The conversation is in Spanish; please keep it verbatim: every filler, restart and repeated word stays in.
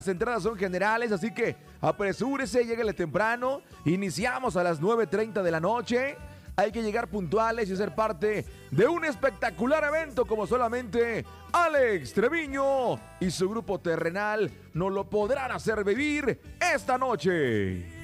Las entradas son generales, así que apresúrese, lléguele temprano. Iniciamos a las nueve treinta de la noche. Hay que llegar puntuales y ser parte de un espectacular evento como solamente Alex Treviño y su grupo terrenal nos lo podrán hacer vivir esta noche.